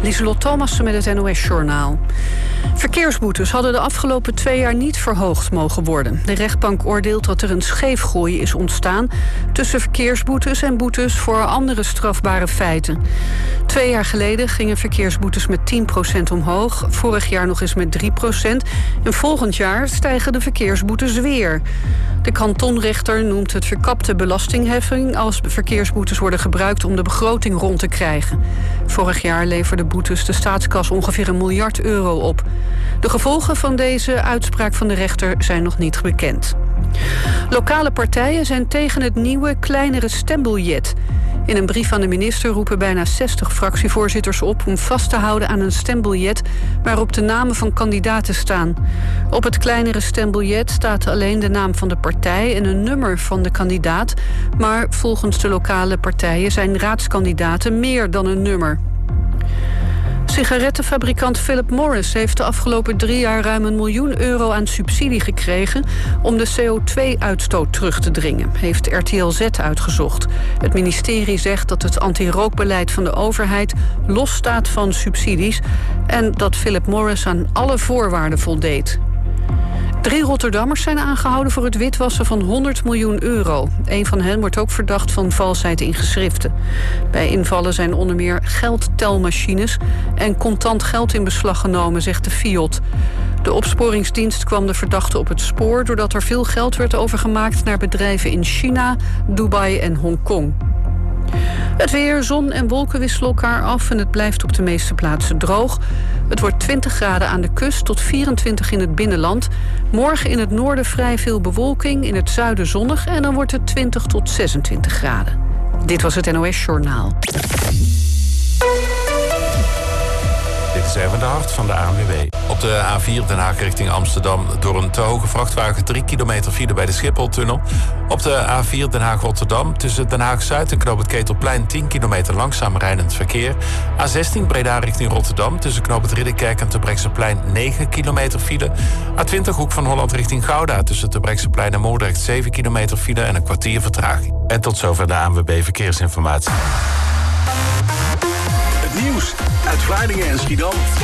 Lieselot Thomassen met het NOS-journaal. Verkeersboetes hadden de afgelopen 2 jaar niet verhoogd mogen worden. De rechtbank oordeelt dat er een scheefgroei is ontstaan tussen verkeersboetes en boetes voor andere strafbare feiten. 2 jaar geleden gingen verkeersboetes met 10% omhoog, vorig jaar nog eens met 3%. En volgend jaar stijgen de verkeersboetes weer. De kantonrechter noemt het verkapte belastingheffing als verkeersboetes worden gebruikt om de begroting rond te krijgen. Vorig jaar leverden boetes de staatskas ongeveer €1 miljard op. De gevolgen van deze uitspraak van de rechter zijn nog niet bekend. Lokale partijen zijn tegen het nieuwe, kleinere stembiljet. In een brief aan de minister roepen bijna 60 fractievoorzitters op om vast te houden aan een stembiljet waarop de namen van kandidaten staan. Op het kleinere stembiljet staat alleen de naam van de partij en een nummer van de kandidaat, maar volgens de lokale partijen zijn raadskandidaten meer dan een nummer. Sigarettenfabrikant Philip Morris heeft de afgelopen 3 jaar ruim €1 miljoen aan subsidie gekregen om de CO2-uitstoot terug te dringen, heeft RTL Z uitgezocht. Het ministerie zegt dat het anti-rookbeleid van de overheid losstaat van subsidies en dat Philip Morris aan alle voorwaarden voldeed. 3 Rotterdammers zijn aangehouden voor het witwassen van €100 miljoen. Een van hen wordt ook verdacht van valsheid in geschriften. Bij invallen zijn onder meer geldtelmachines en contant geld in beslag genomen, zegt de FIOD. De opsporingsdienst kwam de verdachte op het spoor doordat er veel geld werd overgemaakt naar bedrijven in China, Dubai en Hongkong. Het weer, zon en wolken wisselen elkaar af en het blijft op de meeste plaatsen droog. Het wordt 20 graden aan de kust tot 24 in het binnenland. Morgen in het noorden vrij veel bewolking, in het zuiden zonnig en dan wordt het 20 tot 26 graden. Dit was het NOS-journaal. Dit is even de hart van de ANWB. Op de A4 Den Haag richting Amsterdam door een te hoge vrachtwagen 3 kilometer file bij de Schipholtunnel. Op de A4 Den Haag-Rotterdam tussen Den Haag-Zuid en Knoop het Ketelplein 10 kilometer langzaam rijdend verkeer. A16 Breda richting Rotterdam tussen Knoop het Ridderkerk en Terbrechtseplein 9 kilometer file. A20 Hoek van Holland richting Gouda tussen Terbrechtseplein en Moordrecht 7 kilometer file en een kwartier vertraging. En tot zover de ANWB Verkeersinformatie. Het nieuws uit Vlaardingen en Schiedam.